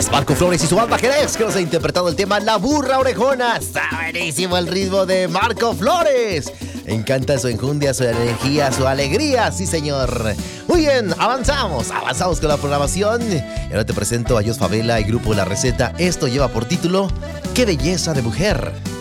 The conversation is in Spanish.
Es Marco Flores y su banda Jerez que nos ha interpretado el tema La Burra Orejona. Está buenísimo el ritmo de Marco Flores. Me encanta su enjundia, su energía, su alegría, sí señor. Muy bien, avanzamos con la programación. Y ahora te presento a Jos Favela y Grupo La Receta. Esto lleva por título ¿Qué belleza de mujer?